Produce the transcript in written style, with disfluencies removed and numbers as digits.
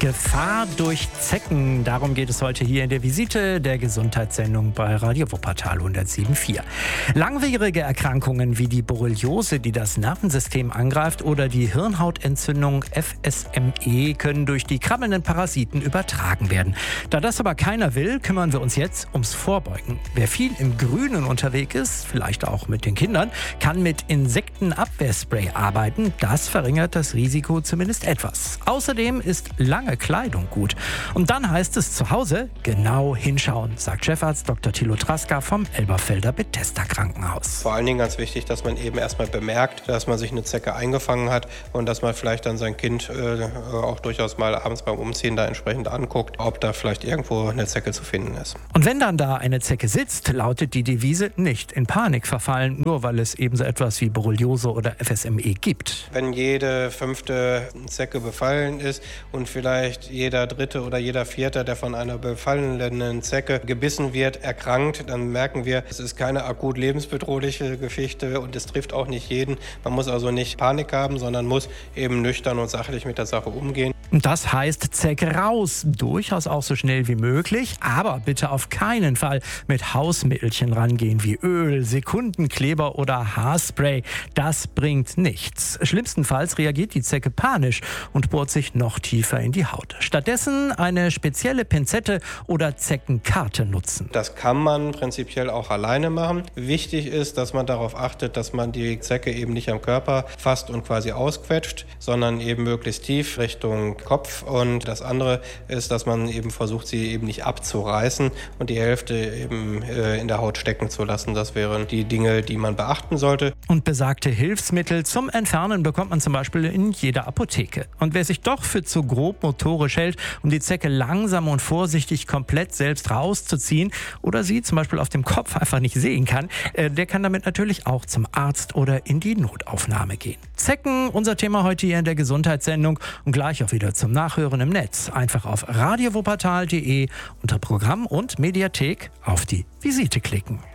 Gefahr durch Zecken. Darum geht es heute hier in der Visite der Gesundheitssendung bei Radio Wuppertal 107.4. Langwierige Erkrankungen wie die Borreliose, die das Nervensystem angreift, oder die Hirnhautentzündung FSME können durch die krabbelnden Parasiten übertragen werden. Da das aber keiner will, kümmern wir uns jetzt ums Vorbeugen. Wer viel im Grünen unterwegs ist, vielleicht auch mit den Kindern, kann mit Insektenabwehrspray arbeiten. Das verringert das Risiko zumindest etwas. Außerdem ist lange Kleidung gut. Und dann heißt es zu Hause genau hinschauen, sagt Chefarzt Dr. Thilo Traska vom Elberfelder Bethesda Krankenhaus. Vor allen Dingen ganz wichtig, dass man eben erstmal bemerkt, dass man sich eine Zecke eingefangen hat und dass man vielleicht dann sein Kind auch durchaus mal abends beim Umziehen da entsprechend anguckt, ob da vielleicht irgendwo eine Zecke zu finden ist. Und wenn dann da eine Zecke sitzt, lautet die Devise: nicht in Panik verfallen, nur weil es ebenso etwas wie Borreliose oder FSME gibt. Wenn jede 5. Zecke befallen ist und vielleicht jeder 3. oder jeder 4., der von einer befallenen Zecke gebissen wird, erkrankt, dann merken wir, es ist keine akut lebensbedrohliche Geschichte und es trifft auch nicht jeden. Man muss also nicht Panik haben, sondern muss eben nüchtern und sachlich mit der Sache umgehen. Das heißt, Zecke raus, durchaus auch so schnell wie möglich, aber bitte auf keinen Fall mit Hausmittelchen rangehen wie Öl, Sekundenkleber oder Haarspray. Das bringt nichts. Schlimmstenfalls reagiert die Zecke panisch und bohrt sich noch tiefer in die Haut. Stattdessen eine spezielle Pinzette oder Zeckenkarte nutzen. Das kann man prinzipiell auch alleine machen. Wichtig ist, dass man darauf achtet, dass man die Zecke eben nicht am Körper fasst und quasi ausquetscht, sondern eben möglichst tief Richtung Kopf. Und das andere ist, dass man eben versucht, sie eben nicht abzureißen und die Hälfte eben in der Haut stecken zu lassen. Das wären die Dinge, die man beachten sollte. Und besagte Hilfsmittel zum Entfernen bekommt man zum Beispiel in jeder Apotheke. Und wer sich doch für zu grob motorisch hält, um die Zecke langsam und vorsichtig komplett selbst rauszuziehen oder sie zum Beispiel auf dem Kopf einfach nicht sehen kann, der kann damit natürlich auch zum Arzt oder in die Notaufnahme gehen. Zecken, unser Thema heute hier in der Gesundheitssendung, und gleich auch wieder zum Nachhören im Netz. Einfach auf radiowuppertal.de unter Programm und Mediathek auf die Visite klicken.